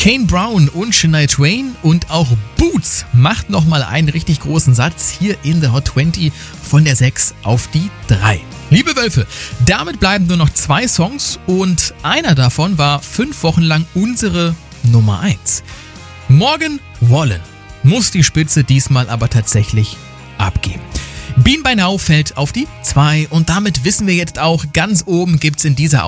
Kane Brown und Shania Twain und auch Boots macht nochmal einen richtig großen Satz hier in der Hot 20 von der 6 auf die 3. Liebe Wölfe, damit bleiben nur noch 2 Songs und einer davon war 5 Wochen lang unsere Nummer 1. Morgan Wallen muss die Spitze diesmal aber tatsächlich abgeben. Bean by Now fällt auf die 2 und damit wissen wir jetzt auch, ganz oben gibt's in dieser